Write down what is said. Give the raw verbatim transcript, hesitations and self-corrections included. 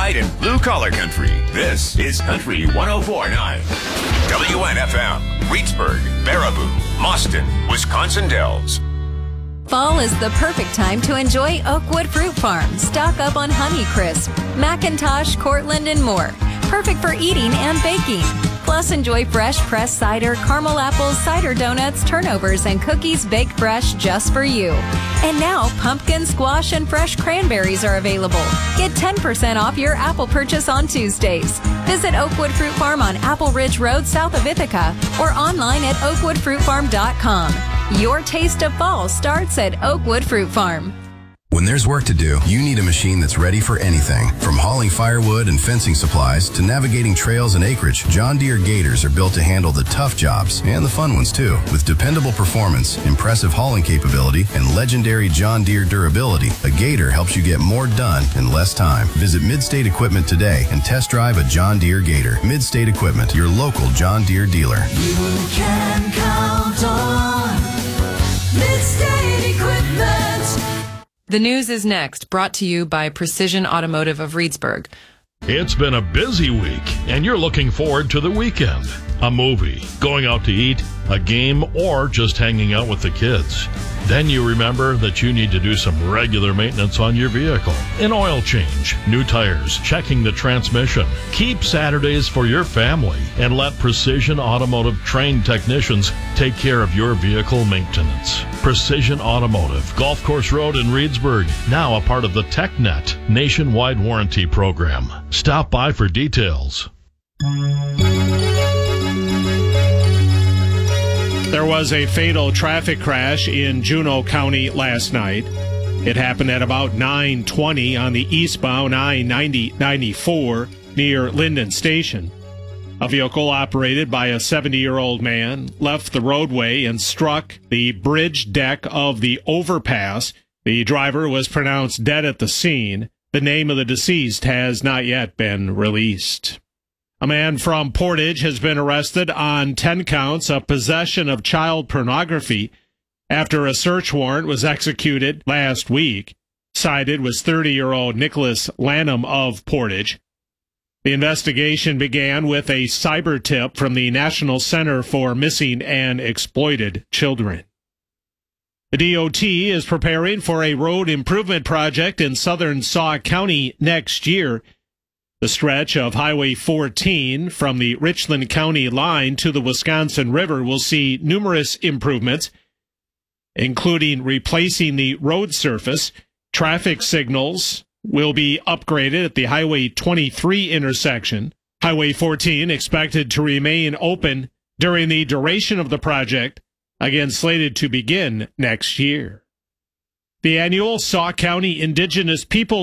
White and blue collar country. This is Country one oh four point nine. W N F M, Reedsburg, Baraboo, Mauston, Wisconsin Dells. Fall is the perfect time to enjoy Oakwood Fruit Farm. Stock up on Honeycrisp, Macintosh, Cortland, and more. Perfect for eating and baking. Plus, enjoy fresh pressed cider, caramel apples, cider donuts, turnovers, and cookies baked fresh just for you. And now, pumpkin, squash, and fresh cranberries are available. Get ten percent off your apple purchase on Tuesdays. Visit Oakwood Fruit Farm on Apple Ridge Road south of Ithaca or online at oakwood fruit farm dot com. Your taste of fall starts at Oakwood Fruit Farm. When there's work to do, you need a machine that's ready for anything. From hauling firewood and fencing supplies to navigating trails and acreage, John Deere Gators are built to handle the tough jobs and the fun ones too. With dependable performance, impressive hauling capability, and legendary John Deere durability, a Gator helps you get more done in less time. Visit Midstate Equipment today and test drive a John Deere Gator. Midstate Equipment, your local John Deere dealer. You can count on Midstate Equipment. The news is next, brought to you by Precision Automotive of Reedsburg. It's been a busy week, and you're looking forward to the weekend. A movie, going out to eat, a game, or just hanging out with the kids. Then you remember that you need to do some regular maintenance on your vehicle. An oil change, new tires, checking the transmission. Keep Saturdays for your family and let Precision Automotive trained technicians take care of your vehicle maintenance. Precision Automotive, Golf Course Road in Reedsburg, now a part of the TechNet nationwide warranty program. Stop by for details. There was a fatal traffic crash in Juneau County last night. It happened at about nine twenty on the eastbound I ninety ninety-four near Linden Station. A vehicle operated by a seventy-year-old man left the roadway and struck the bridge deck of the overpass. The driver was pronounced dead at the scene. The name of the deceased has not yet been released. A man from Portage has been arrested on ten counts of possession of child pornography after a search warrant was executed last week. Cited was thirty-year-old Nicholas Lanham of Portage. The investigation began with a cyber tip from the National Center for Missing and Exploited Children. The D O T is preparing for a road improvement project in southern Sauk County next year. The stretch of Highway fourteen from the Richland County line to the Wisconsin River will see numerous improvements, including replacing the road surface. Traffic signals will be upgraded at the Highway twenty-three intersection. Highway fourteen expected to remain open during the duration of the project, again slated to begin next year. The annual Sauk County Indigenous People